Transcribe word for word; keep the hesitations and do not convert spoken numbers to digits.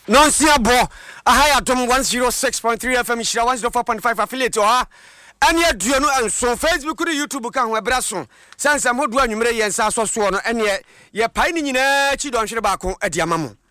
Nonsia bo ahaya dom one oh six point three F M shira one oh four point five affiliate ha ene aduanu anso Facebook ne YouTube ka ho ebra so sansa modu anwumre yensa so so no ene ye pai ni nyina chi don hwere ba ko ade amamo